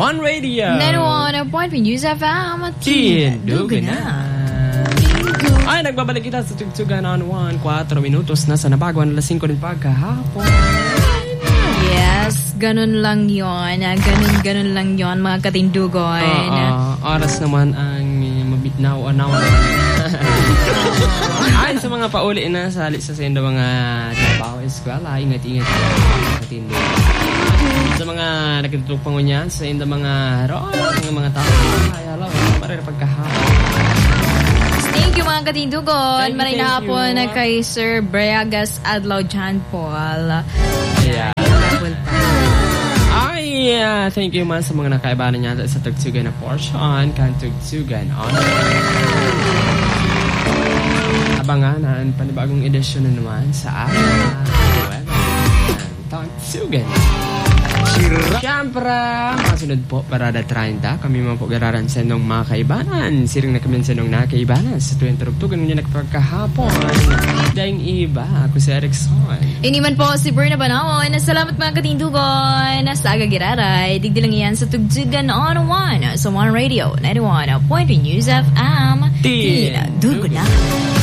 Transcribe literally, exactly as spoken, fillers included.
One Radio. ninety-one point one News F M. Tindugan na. Ay, nagbabalik kita sa Tugtugan on one. Cuatro minutos na sa nabaguan alas singko ng pagkahapon. Yes, ganun lang yon. Ganun-ganun lang yon mga katindugan. Uh, uh, oras naman ang mabitnaw-anaw. Ay, sa mga pauli na sali sa sendo mga trabaho, eskwela, ingat-ingat mga katindugan. Sa mga nakitutok pa ngunyan, sa inda mga roon, mga mga tao, ay, alaw, marami pagkahapon. Thank you mga katindugon. Maray na hapon na kay Sir Briagas Adlaw John Paul. Yeah. Ay, uh, thank you man sa mga nakaibanan niya sa Tugtugan na portion. Kan Tugtugan on. Abanganan, panibagong edisyon na naman sa ating Tugtugan. Siyempre, masunod po parada treinta. Kami mga po gararan sa nung mga kaibanan. Siring na kami sa nung nakaibanan. Sa tuwing tarugtugan nyo nagpagkahapon. Daing iba, ako si Erickson. Iniman po si Berna Banawon. Salamat mga katindugon. Sa agagiraray, digdilang yan sa Tugtugan on one. Sa One Radio, ninety-one point one News F M. Tindugan na.